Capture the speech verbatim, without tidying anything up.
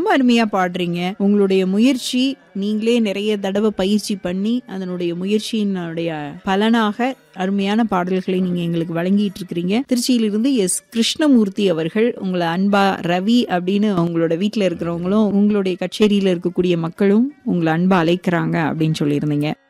ரொம்ப அருமையா பாடுறீங்க. உங்களுடைய முயற்சி, நீங்களே நிறைய தடவை பயிற்சி பண்ணி அதனுடைய முயற்சியினுடைய பலனாக அருமையான பாடல்களை நீங்க எங்களுக்கு வழங்கிட்டு இருக்கிறீங்க. திருச்சியிலிருந்து எஸ் கிருஷ்ணமூர்த்தி அவர்கள் உங்களை அன்பா ரவி அப்படின்னு உங்களோட வீட்டுல இருக்கிறவங்களும் உங்களுடைய கச்சேரியில இருக்கக்கூடிய மக்களும் உங்களை அன்பா அழைக்கிறாங்க அப்படின்னு சொல்லியிருந்தீங்க.